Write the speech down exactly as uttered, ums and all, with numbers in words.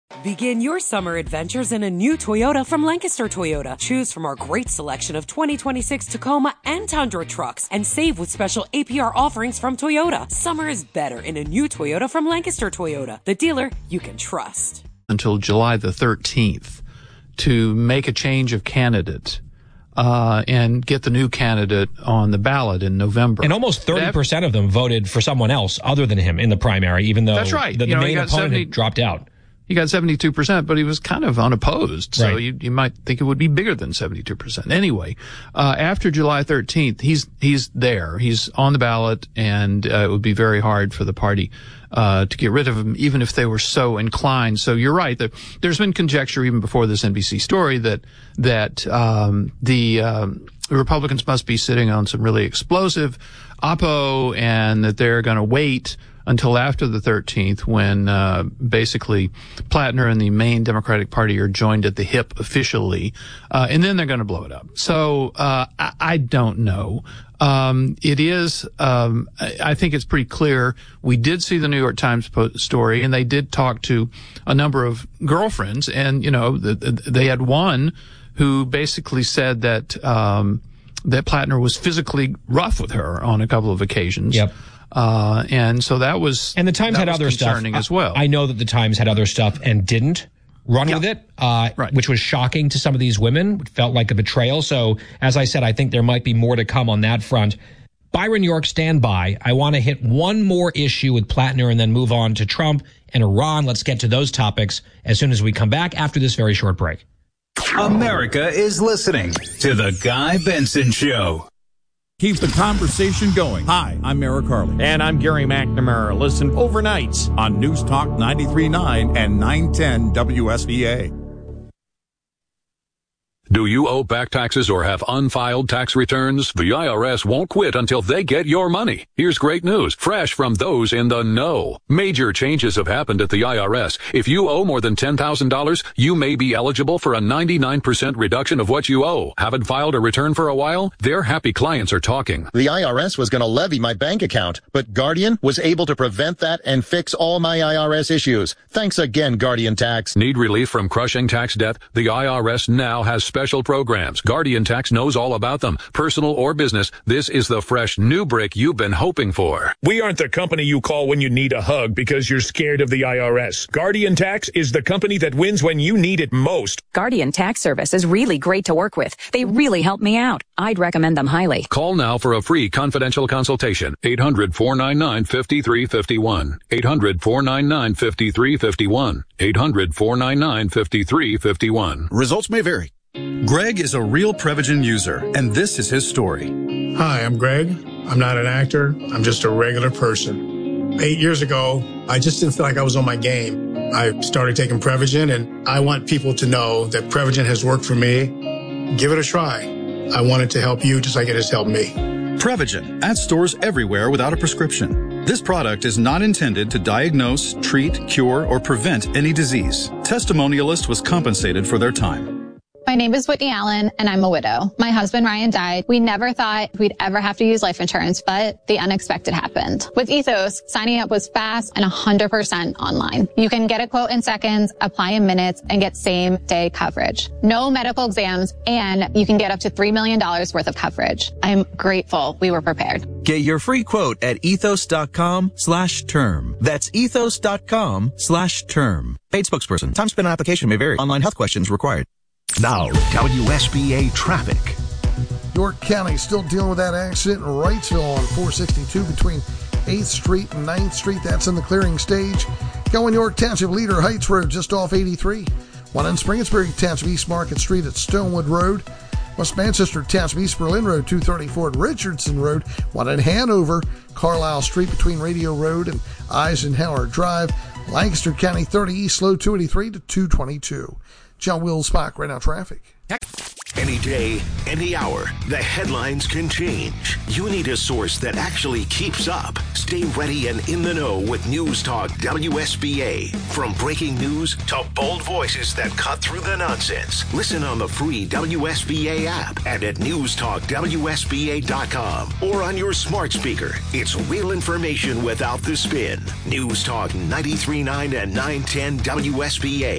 Begin your summer adventures in a new Toyota from Lancaster Toyota. Choose from our great selection of twenty twenty-six Tacoma and Tundra trucks and save with special A P R offerings from Toyota. Summer is better in a new Toyota from Lancaster Toyota, the dealer you can trust. Until July the thirteenth to make a change of candidate uh, and get the new candidate on the ballot in November. And almost thirty percent of them voted for someone else other than him in the primary, even though That's right. the, the you know, main opponent seventy had dropped out. He got seventy-two percent, but he was kind of unopposed. So Right. you, you might think it would be bigger than seventy-two percent. Anyway, uh, after July thirteenth, he's, he's there. He's on the ballot, and uh, it would be very hard for the party, uh, to get rid of him, even if they were so inclined. So you're right. There, there's been conjecture even before this N B C story that, that, um, the, um, Republicans must be sitting on some really explosive oppo and that they're going to wait until after the thirteenth when uh basically Plattner and the main Democratic Party are joined at the hip officially, uh and then they're going to blow it up. So uh I, I don't know. Um it is um I, I think it's pretty clear. We did see the New York Times po- story, and they did talk to a number of girlfriends, and you know the, the, they had one who basically said that um that Plattner was physically rough with her on a couple of occasions. Yep. Uh, and so that was, and the Times that had was other stuff concerning as well. I know that the Times had other stuff and didn't run Yeah. with it, uh, Right. which was shocking to some of these women. It felt like a betrayal. So, as I said, I think there might be more to come on that front. Byron York, stand by. I want to hit one more issue with Plattner and then move on to Trump and Iran. Let's get to those topics as soon as we come back after this very short break. America is listening to The Guy Benson Show. Keep the conversation going. Hi, I'm Eric Harley. And I'm Gary McNamara. Listen overnights On News Talk ninety-three point nine and nine ten W S B A. Do you owe back taxes or have unfiled tax returns? The I R S won't quit until they get your money. Here's great news, fresh from those in the know. Major changes have happened at the I R S. If you owe more than ten thousand dollars, you may be eligible for a ninety-nine percent reduction of what you owe. Haven't filed a return for a while? Their happy clients are talking. The I R S was going to levy my bank account, but Guardian was able to prevent that and fix all my I R S issues. Thanks again, Guardian Tax. Need relief from crushing tax debt? The I R S now has special programs. Guardian Tax knows all about them. Personal or business, this is the fresh new break you've been hoping for. We aren't the company you call when you need a hug because you're scared of the I R S. Guardian Tax is the company that wins when you need it most. Guardian Tax Service is really great to work with. They really help me out. I'd recommend them highly. Call now for a free confidential consultation. eight hundred, four nine nine, five three five one. eight hundred, four nine nine, five three five one. eight hundred, four nine nine, five three five one. Results may vary. Greg is a real Prevagen user, and this is his story. Hi, I'm Greg. I'm not an actor. I'm just a regular person. Eight years ago, I just didn't feel like I was on my game. I started taking Prevagen, and I want people to know that Prevagen has worked for me. Give it a try. I want it to help you just like it has helped me. Prevagen, at stores everywhere without a prescription. This product is not intended to diagnose, treat, cure, or prevent any disease. Testimonialist was compensated for their time. My name is Whitney Allen, and I'm a widow. My husband, Ryan, died. We never thought we'd ever have to use life insurance, but the unexpected happened. With Ethos, signing up was fast and one hundred percent online. You can get a quote in seconds, apply in minutes, and get same-day coverage. No medical exams, and you can get up to three million dollars worth of coverage. I'm grateful we were prepared. Get your free quote at ethos.com slash term. That's ethos.com slash term. Paid spokesperson. Time spent on application may vary. Online health questions required. Now, W S B A traffic. York County still dealing with that accident in Wrightsville on four sixty-two between eighth Street and ninth Street. That's in the clearing stage. Going York Township Leader Heights Road just off eighty-three. One in Springersbury Township East Market Street at Stonewood Road. West Manchester Township East Berlin Road two thirty-four at Richardson Road. One in Hanover, Carlisle Street between Radio Road and Eisenhower Drive. Lancaster County thirty East Low two eighty-three to two twenty-two. John Wills Spock, right now traffic. Any day, any hour, the headlines can change. You need a source that actually keeps up. Stay ready and in the know with News Talk W S B A. From breaking news to bold voices that cut through the nonsense. Listen on the free W S B A app and at news talk W S B A dot com or on your smart speaker. It's real information without the spin. News Talk ninety-three point nine and nine ten W S B A.